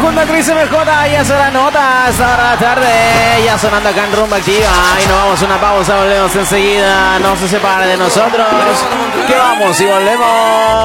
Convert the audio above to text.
junto a Chris MJ, ya son las notas, ahora de la tarde, ya sonando acá en Rumba Activa. Y nos vamos a una pausa, volvemos enseguida, no se separe de nosotros, que vamos y volvemos.